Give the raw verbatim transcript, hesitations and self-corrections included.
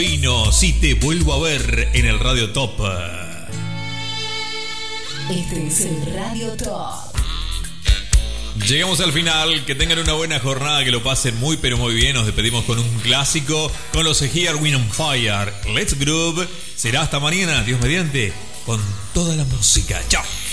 Vino, si te vuelvo a ver en el Radio Top. Este es el Radio Top. Llegamos al final, que tengan una buena jornada, que lo pasen muy pero muy bien. Nos despedimos con un clásico, con los Here Wind on Fire. Let's Groove. Será hasta mañana, Dios mediante, con toda la música. Chao.